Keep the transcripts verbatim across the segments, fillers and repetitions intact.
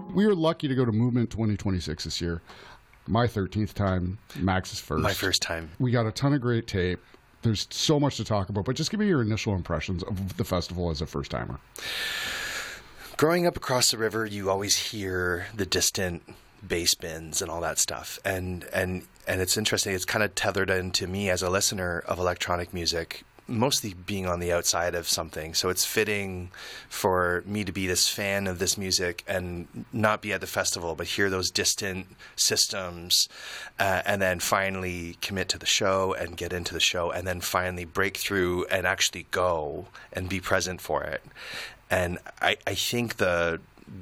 We were lucky to go to Movement twenty twenty-six this year. My thirteenth time, Max's first. My first time. We got a ton of great tape. There's so much to talk about, but just give me your initial impressions of the festival as a first-timer. Growing up across the river, you always hear the distant bass bins and all that stuff. And, and, and it's interesting. It's kind of tethered into me as a listener of electronic music, mostly being on the outside of something. So it's fitting for me to be this fan of this music and not be at the festival, but hear those distant systems uh, and then finally commit to the show and get into the show and then finally break through and actually go and be present for it. And I, I think the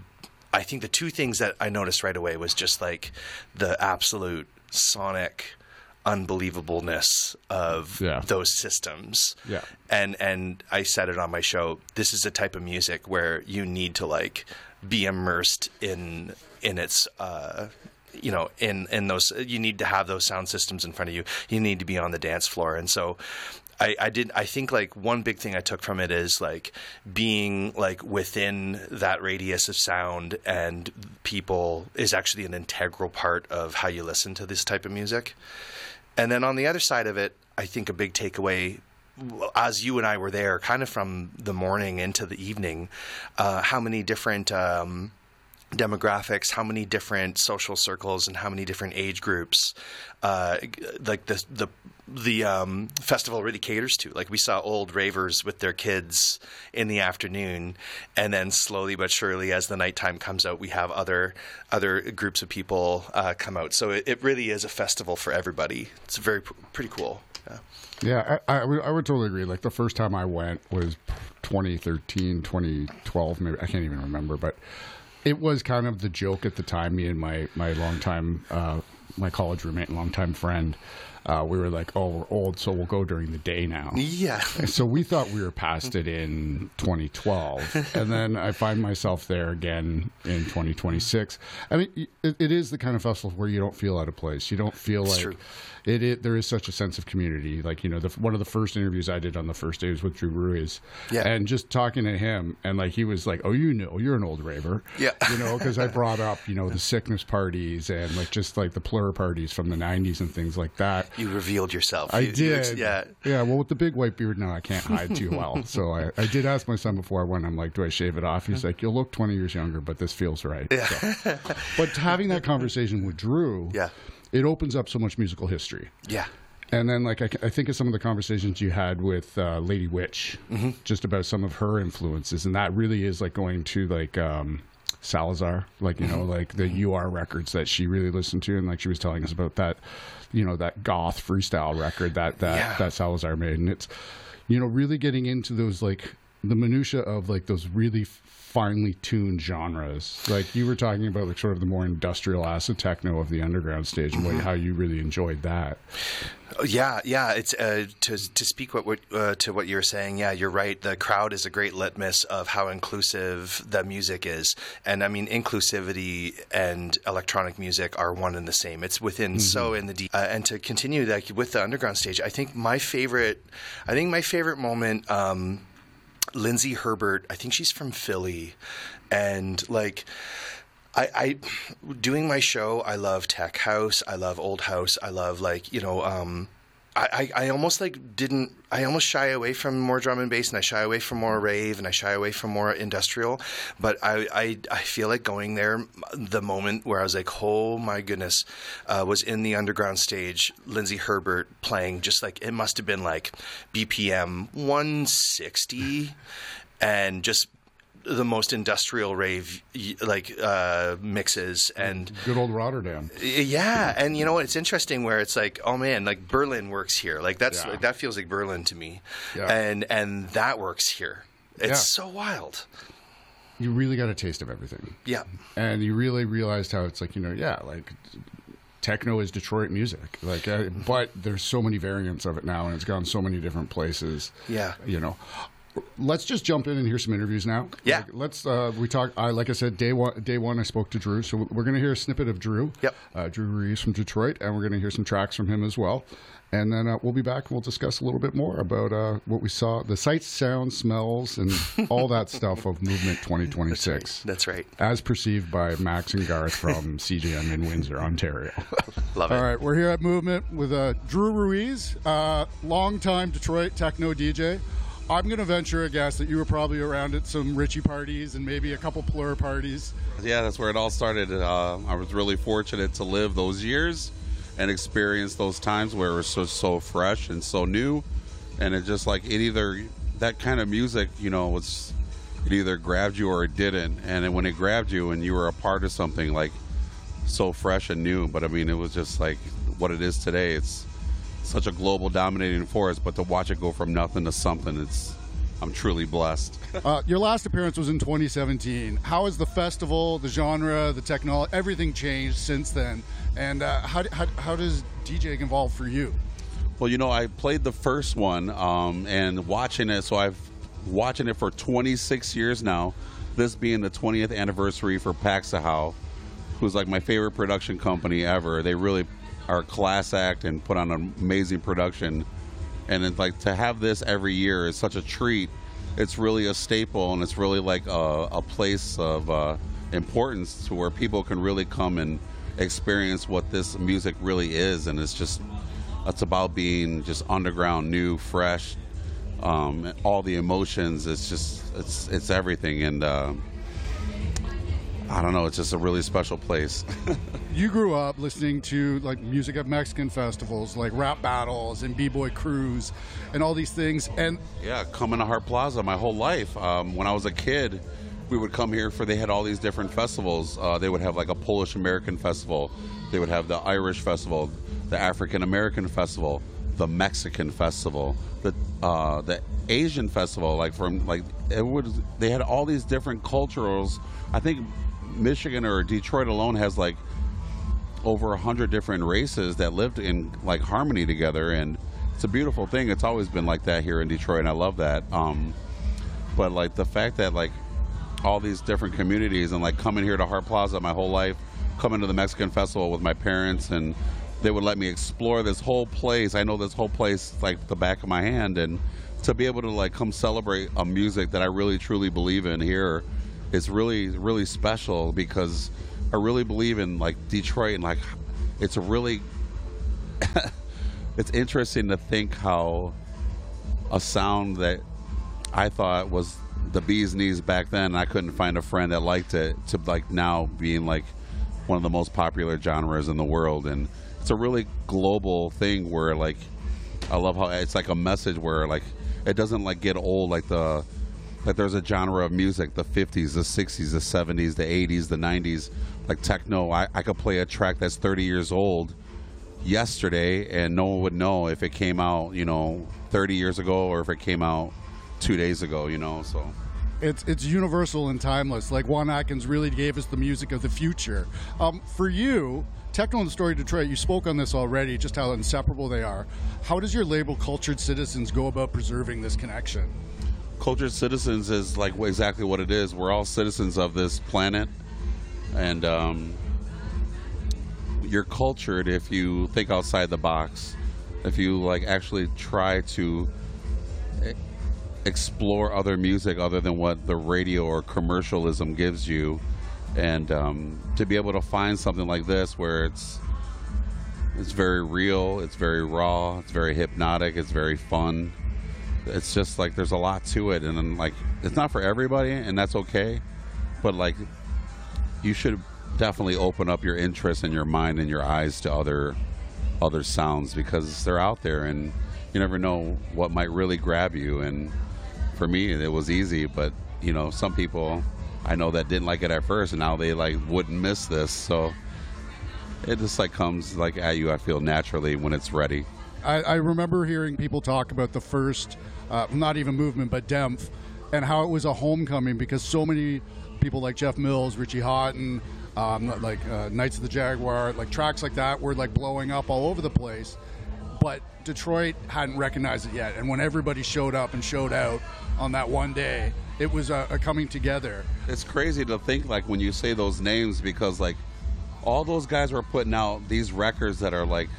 I think the two things that I noticed right away was just like the absolute sonic unbelievableness of yeah. those systems. Yeah. And and I said it on my show, this is a type of music where you need to like be immersed in in its uh you know, in, in those, you need to have those sound systems in front of you. You need to be on the dance floor. And so I, I did, I think like one big thing I took from it is like being like within that radius of sound and people is actually an integral part of how you listen to this type of music. And then on the other side of it, I think a big takeaway, as you and I were there, kind of from the morning into the evening, uh, how many different um, demographics, how many different social circles, and how many different age groups, uh, like the the the um, festival really caters to. Like we saw old ravers with their kids in the afternoon, and then slowly but surely, as the nighttime comes out, we have other other groups of people uh, come out. So it, it really is a festival for everybody. It's very pretty cool. Yeah. Yeah, I, I, would, I would totally agree. Like the first time I went was twenty thirteen, twenty twelve, maybe I can't even remember, but it was kind of the joke at the time. Me and my my longtime, uh, my college roommate and longtime friend, uh, we were like, "Oh, we're old, so we'll go during the day now." Yeah. So we thought we were past it in twenty twelve, and then I find myself there again in twenty twenty-six. I mean, it, it is the kind of festival where you don't feel out of place. You don't feel It's like. true. It, it there is such a sense of community. Like, you know, the, one of the first interviews I did on the first day was with Drew Ruiz. Yeah. And just talking to him, and like he was like, "Oh, you know, you're an old raver." Yeah. You know, because I brought up, you know, the sickness parties and like just like the plur parties from the nineties and things like that. You revealed yourself. I You- you ex- did. yeah. Yeah. Well, with the big white beard now, I can't hide too well. So I, I did ask my son before I went, I'm like, "Do I shave it off?" He's like, "You'll look twenty years younger, but this feels right." Yeah. So. But having that conversation with Drew, Yeah. it opens up so much musical history. Yeah. And then, like, I, I think of some of the conversations you had with uh, Lady Witch, Mm-hmm. just about some of her influences, and that really is like going to like um, Salazar, like you know, like the U R records that she really listened to, and like she was telling us about that, you know, that goth freestyle record that that Yeah. that Salazar made, and it's, you know, really getting into those like the minutia of like those really finely tuned genres. Like you were talking about like sort of the more industrial acid techno of the underground stage and what, how you really enjoyed that. Oh, Yeah, yeah. It's uh, to to speak what, what uh, to what you were saying. Yeah, you're right. The crowd is a great litmus of how inclusive the music is, and I mean inclusivity and electronic music are one and the same. It's within so in the deep. Uh, and to continue like with the underground stage, I think my favorite, I think my favorite moment. Um, Lindsay Herbert, I think she's from Philly, and like I, I doing my show, I love tech house, I love old house, I love like, you know, um I, I, I almost like didn't I almost shy away from more drum and bass, and I shy away from more rave, and I shy away from more industrial. But I, I, I feel like going there, the moment where I was like, oh my goodness, uh, was in the underground stage, Lindsay Herbert playing just like, it must have been like B P M one sixty, and just the most industrial rave like uh, mixes and Good old Rotterdam. yeah, and you know it's interesting where it's like, oh man, like Berlin works here. Like that's Yeah. like, that feels like Berlin to me, Yeah. and and that works here. It's Yeah. so wild. You really got a taste of everything. Yeah, And you really realized how it's like, you know, yeah, like techno is Detroit music. Like, uh, but there's so many variants of it now, and it's gone so many different places. Yeah. You know, let's just jump in and hear some interviews now. Yeah. Like, let's. Uh, we talk. I like I said, day one. Day one, I spoke to Drew, so we're going to hear a snippet of Drew. Yep. Uh, Drew Ruiz from Detroit, and we're going to hear some tracks from him as well. And then uh, we'll be back and we'll discuss a little bit more about uh, what we saw, the sights, sounds, smells, and all that stuff of Movement twenty twenty-six. That's right. As perceived by Max and Garth from C J M in Windsor, Ontario. Love it. All right, we're here at Movement with uh, Drew Ruiz, uh, longtime Detroit techno D J. I'm going to venture a guess that you were probably around at some Richie parties and maybe a couple Plur parties. Yeah, that's where it all started. Uh, I was really fortunate to live those years and experience those times where it was so, so fresh and so new. And it just like, it either, that kind of music, you know, was, it either grabbed you or it didn't. And then when it grabbed you and you were a part of something like so fresh and new, but I mean, it was just like what it is today. It's such a global dominating force, but to watch it go from nothing to something, it's, I'm truly blessed. uh, your last appearance was in twenty seventeen. How has the festival, the genre, the technology, everything changed since then? And uh, how, how, how does DJing evolve for you? Well, you know, I played the first one um, and watching it, so I've watching it for twenty-six years now, this being the twentieth anniversary for Paxahau, who's like my favorite production company ever. They really are a class act and put on an amazing production. And it's like to have this every year is such a treat. It's really a staple, and it's really like a, a place of uh, importance to where people can really come and experience what this music really is. And it's just, it's about being just underground, new, fresh, um, all the emotions. It's just, it's it's everything. And uh, I don't know, it's just a really special place. You grew up listening to like music at Mexican festivals, like rap battles and B-boy crews and all these things. And yeah, coming to Hart Plaza my whole life. Um, when I was a kid, we would come here for, they had all these different festivals. Uh, they would have like a Polish American festival. They would have the Irish festival, the African American festival, the Mexican festival, the uh, the Asian festival. Like from like it would, they had all these different culturals. I think Michigan or Detroit alone has like over a hundred different races that lived in like harmony together, and it's a beautiful thing. It's always been like that here in Detroit, and I love that. Um, but like the fact that like all these different communities, and like coming here to Hart Plaza my whole life, coming to the Mexican festival with my parents, and they would let me explore this whole place. I know this whole place like the back of my hand, and to be able to like come celebrate a music that I really truly believe in here is really, really special, because I really believe in like Detroit, and like it's a really it's interesting to think how a sound that I thought was the bee's knees back then, I couldn't find a friend that liked it, to like now being like one of the most popular genres in the world. And it's a really global thing where like I love how it's like a message where like it doesn't like get old. Like the like there's a genre of music, the fifties, the sixties, the seventies, the eighties, the nineties, like techno. I, I could play a track that's thirty years old yesterday and no one would know if it came out, you know, thirty years ago or if it came out two days ago, you know. So it's it's universal and timeless. Like Juan Atkins really gave us the music of the future. Um, for you, Techno and the Story Detroit, you spoke on this already, just how inseparable they are. How does your label Cultured Citizens go about preserving this connection? Cultured Citizens is like exactly what it is. We're all citizens of this planet, and um, you're cultured if you think outside the box, if you like actually try to explore other music other than what the radio or commercialism gives you. And um, to be able to find something like this where it's it's very real, it's very raw, it's very hypnotic, it's very fun. It's just like there's a lot to it, and then like it's not for everybody, and that's okay. But like you should definitely open up your interest and your mind and your eyes to other other sounds, because they're out there, and you never know what might really grab you. And for me, it was easy, but you know, some people I know that didn't like it at first, and now they like wouldn't miss this. So it just like comes like at you, I feel, naturally when it's ready. I, I remember hearing people talk about the first, uh, not even movement, but Demph, and how it was a homecoming because so many people like Jeff Mills, Richie Houghton, um, like uh, Knights of the Jaguar, like tracks like that were like blowing up all over the place. But Detroit hadn't recognized it yet, and when everybody showed up and showed out, on that one day. It was a, a coming together. It's crazy to think, like, when you say those names, because like all those guys were putting out these records that are like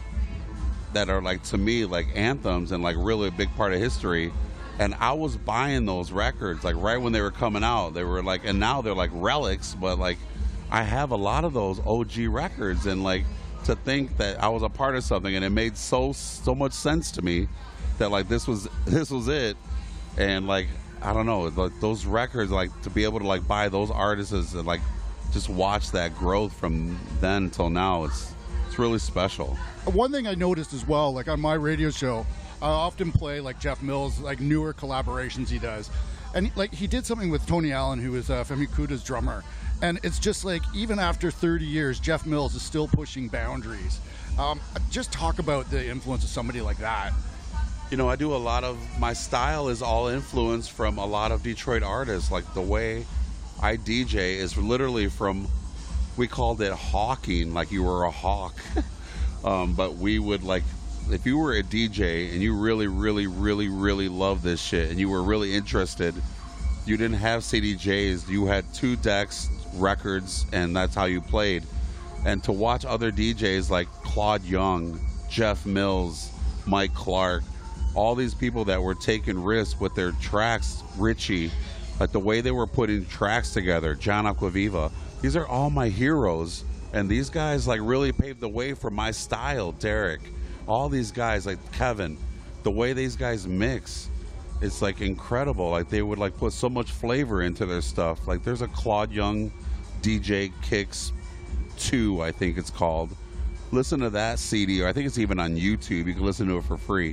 that are like to me like anthems and like really a big part of history. And I was buying those records like right when they were coming out. They were like, and now they're like relics, but like I have a lot of those O G records, and like to think that I was a part of something and it made so so much sense to me that like this was this was it. And like I don't know, like those records, like to be able to like buy those artists and like just watch that growth from then till now, it's it's really special. One thing I noticed as well, like on my radio show, I often play like Jeff Mills, like newer collaborations he does. And like he did something with Tony Allen, who is uh, Femi Kuda's drummer. And it's just like, even after thirty years, Jeff Mills is still pushing boundaries. Um, just talk about the influence of somebody like that. You know, I do a lot of, my style is all influenced from a lot of Detroit artists. Like the way I D J is literally from, we called it hawking, like you were a hawk. um, but we would like, if you were a D J and you really, really, really, really love this shit and you were really interested, you didn't have C D Js, you had two decks, records, and that's how you played. And to watch other D Js like Claude Young, Jeff Mills, Mike Clark, all these people that were taking risks with their tracks, Richie, like the way they were putting tracks together, John Acquaviva, these are all my heroes. And these guys like really paved the way for my style, Derek. All these guys, like Kevin, the way these guys mix, it's like incredible. Like they would like put so much flavor into their stuff. Like there's a Claude Young D J Kicks two, I think it's called. Listen to that C D, or I think it's even on YouTube. You can listen to it for free.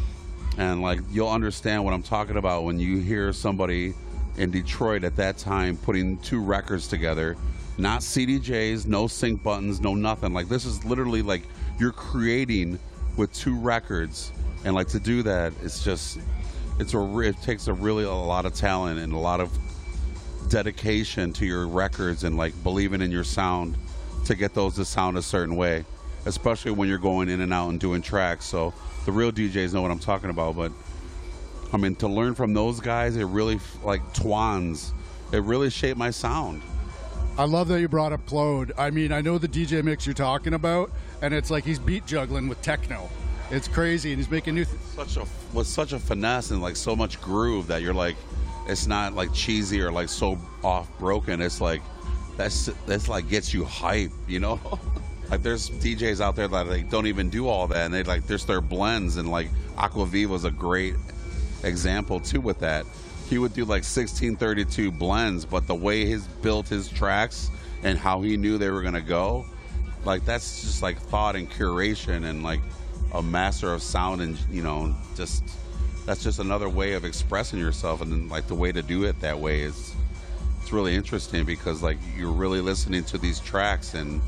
And like you'll understand what I'm talking about when you hear somebody in Detroit at that time putting two records together. Not C D Js, no sync buttons, no nothing. Like this is literally like you're creating with two records. And like to do that, it's just, it's a, it takes a really a lot of talent and a lot of dedication to your records and like believing in your sound to get those to sound a certain way, especially when you're going in and out and doing tracks. So the real D Js know what I'm talking about. But I mean, to learn from those guys, it really, like Twans, it really shaped my sound. I love that you brought up Claude. I mean, I know the D J mix you're talking about, and it's like he's beat juggling with techno. It's crazy, and he's making new th- such a with such a finesse and like so much groove that you're like, it's not like cheesy or like so off broken. It's like that's that's like gets you hype, you know. Like there's D Js out there that like don't even do all that, and they like there's their blends, and like Acquaviva's a great example too with that. He would do like sixteen thirty-two blends, but the way he's built his tracks and how he knew they were gonna go, like that's just like thought and curation and like a master of sound, and you know, just that's just another way of expressing yourself. And then like the way to do it that way is it's really interesting because like you're really listening to these tracks, and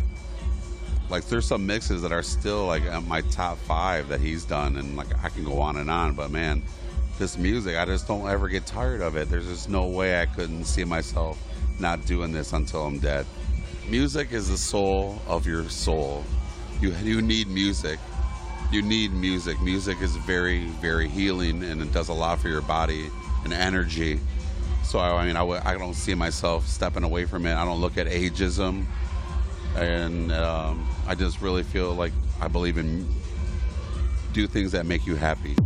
like there's some mixes that are still like at my top five that he's done, and like I can go on and on, but man, this music, I just don't ever get tired of it. There's just no way I couldn't see myself not doing this until I'm dead. Music is the soul of your soul. You you need music. You need music. Music is very, very healing, and it does a lot for your body and energy. So, I mean, I, w- I don't see myself stepping away from it. I don't look at ageism. And um, I just really feel like I believe in do things that make you happy.